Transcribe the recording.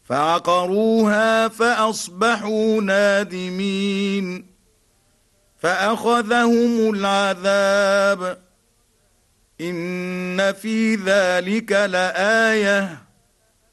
فعقروها فأصبحوا نادمين فأخذهم العذاب إن في ذلك لآية